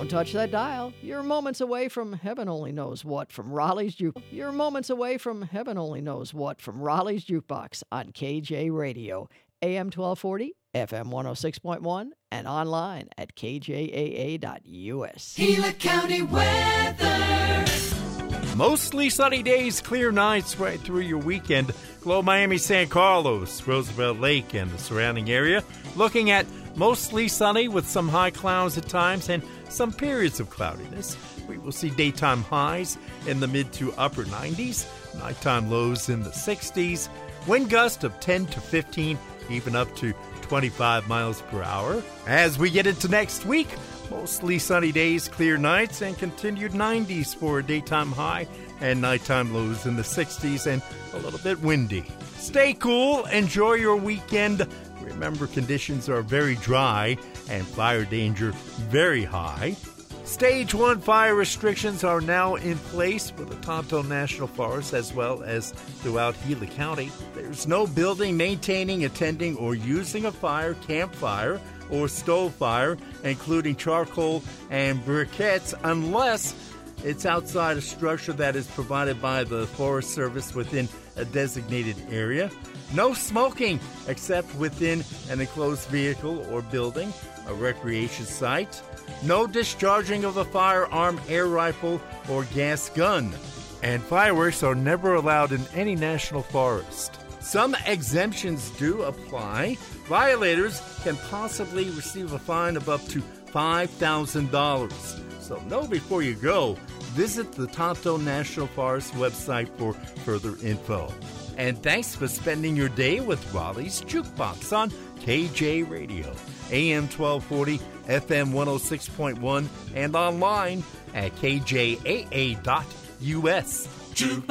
Don't touch that dial. You're moments away from heaven only knows what from Raleigh's You're moments away from heaven only knows what from Raleigh's Jukebox on KJ Radio, AM 1240, FM 106.1, and online at kjaa.us. Gila County weather. Mostly sunny days, clear nights right through your weekend. Glow Miami, San Carlos, Roosevelt Lake, and the surrounding area. Looking at mostly sunny with some high clouds at times and some periods of cloudiness. We will see daytime highs in the mid to upper 90s, nighttime lows in the 60s, wind gust of 10 to 15, even up to 25 miles per hour. As we get into next week, mostly sunny days, clear nights, and continued 90s for a daytime high and nighttime lows in the 60s and a little bit windy. Stay cool, enjoy your weekend. Remember, conditions are very dry and fire danger very high. Stage 1 fire restrictions are now in place for the Tonto National Forest as well as throughout Gila County. There's no building, maintaining, attending, or using a fire, campfire, or stove fire, including charcoal and briquettes, unless it's outside a structure that is provided by the Forest Service within a designated area. No smoking except within an enclosed vehicle or building, a recreation site. No discharging of a firearm, air rifle, or gas gun. And fireworks are never allowed in any national forest. Some exemptions do apply. Violators can possibly receive a fine of up to $5,000. So know before you go. Visit the Tonto National Forest website for further info. And thanks for spending your day with Raleigh's Jukebox on KJ Radio, AM 1240, FM 106.1, and online at kjaa.us. Jukebox